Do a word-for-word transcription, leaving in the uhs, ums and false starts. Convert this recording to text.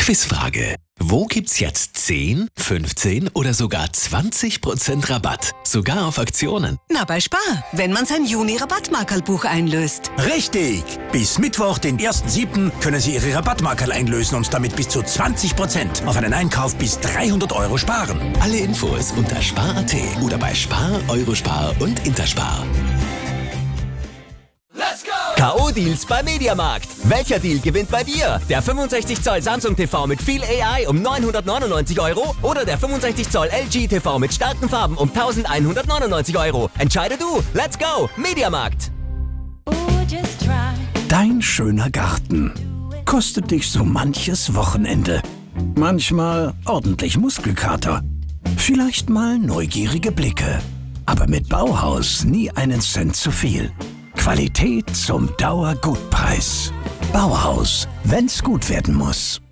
Quizfrage. Wo gibt's jetzt zehn, fünfzehn oder sogar zwanzig Prozent Rabatt? Sogar auf Aktionen. Na, bei Spar, wenn man sein Juni-Rabattmarkerlbuch einlöst. Richtig! Bis Mittwoch, den ersten siebten können Sie Ihre Rabattmarkerl einlösen und damit bis zu zwanzig Prozent auf einen Einkauf bis dreihundert Euro sparen. Alle Infos unter spar punkt at oder bei Spar, Eurospar und Interspar. K O-Deals bei Mediamarkt. Welcher Deal gewinnt bei dir? Der fünfundsechzig Zoll Samsung T V mit viel A I um neunhundertneunundneunzig Euro oder der fünfundsechzig Zoll L G T V mit starken Farben um eintausendeinhundertneunundneunzig Euro? Entscheide du. Let's go. Mediamarkt. Dein schöner Garten kostet dich so manches Wochenende. Manchmal ordentlich Muskelkater. Vielleicht mal neugierige Blicke. Aber mit Bauhaus nie einen Cent zu viel. Qualität zum Dauergutpreis. Bauhaus, wenn's gut werden muss.